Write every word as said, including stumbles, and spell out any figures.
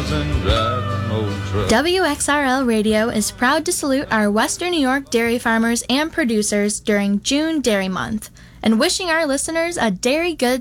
been driving old truck. W X R L Radio is proud to salute our Western New York dairy farmers and producers during June Dairy Month, and wishing our listeners a Dairy Good